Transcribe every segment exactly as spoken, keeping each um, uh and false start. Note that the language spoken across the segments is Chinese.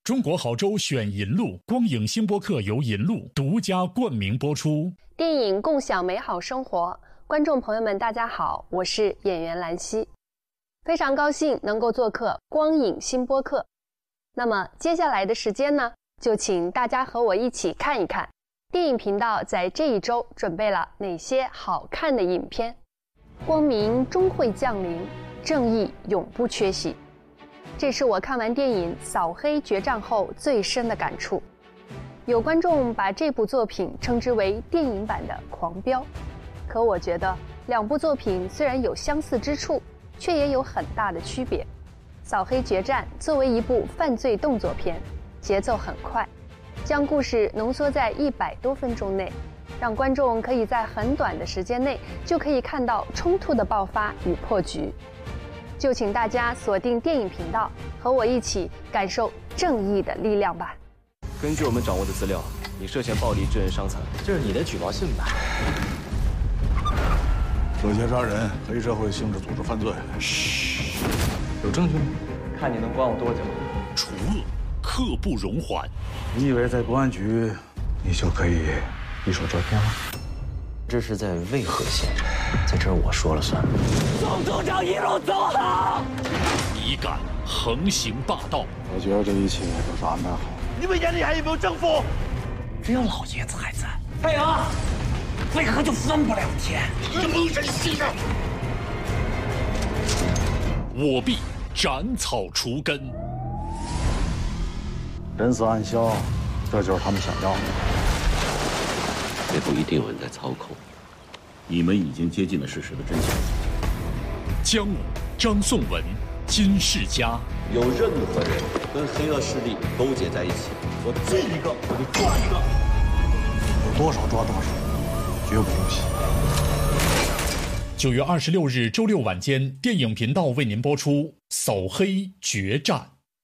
中国好州选银路，光影新播客由银路独家冠名播出。 电影共享美好生活，观众朋友们大家好，我是演员兰溪，非常高兴能够做客光影新播客。那么接下来的时间呢，就请大家和我一起看一看电影频道在这一周准备了哪些好看的影片。光明终会降临，正义永不缺席，这是我看完电影《扫黑决战》后最深的感触。有观众把这部作品称之为电影版的《狂飙》，可我觉得两部作品虽然有相似之处，却也有很大的区别。《扫黑决战》作为一部犯罪动作片，节奏很快，将故事浓缩在一百多分钟内，让观众可以在很短的时间内就可以看到冲突的爆发与破局。就请大家锁定电影频道，和我一起感受正义的力量吧。 根据我们掌握的资料，你涉嫌暴力致人伤残， 这是你的举报信吧？ 涉嫌杀人、黑社会性质组织犯罪。 嘘，有证据吗？看你能关我多久。 除恶，刻不容缓。 你以为在公安局，你就可以一手遮天了？ 这是在渭河县，在这儿我说了算。 总组长一路走好。 你敢横行霸道？ 我觉得这一切都是安排好。 你们眼里还有没有政府？ 只要老爷子还在， 太阳，渭河就分不了天。 蒙人性啊！我必斩草除根。 人死暗消，这就是他们想要的。 背后一定有人在操控，你们已经接近了事实的真相。 姜武、张颂文、金世佳， 有任何人跟黑恶势力勾结在一起，我追一个我就抓一个， 有多少抓多少，绝不姑息。 九月二十六日周六晚间，电影频道为您播出《扫黑决战》。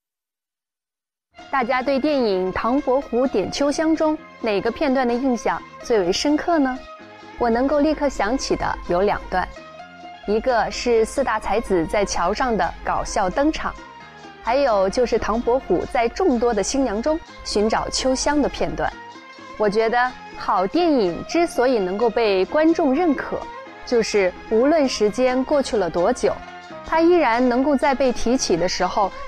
大家对电影《唐伯虎点秋香》中哪个片段的印象最为深刻呢？我能够立刻想起的有两段，一个是四大才子在桥上的搞笑登场，还有就是唐伯虎在众多的新娘中寻找秋香的片段。我觉得好电影之所以能够被观众认可，就是无论时间过去了多久，它依然能够在被提起的时候